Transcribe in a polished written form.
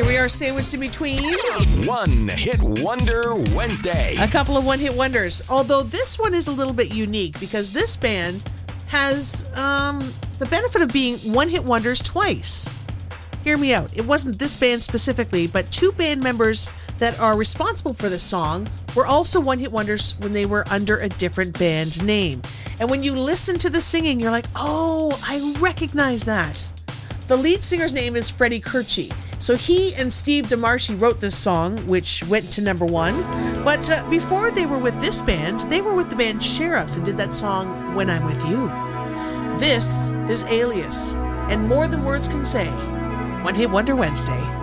Here we are, sandwiched in between. One Hit Wonder Wednesday. A couple of one-hit wonders. Although this one is a little bit unique because this band has the benefit of being one-hit wonders twice. Hear me out. It wasn't this band specifically, but two band members that are responsible for this song were also one-hit wonders when they were under a different band name. And when you listen to the singing, you're like, oh, I recognize that. The lead singer's name is Freddie Curci. So he and Steve DeMarchi wrote this song, which went to number one. But before they were with this band, they were with the band Sheriff and did that song, When I'm With You. This is Alias, and More Than Words Can Say. One Hit Wonder Wednesday.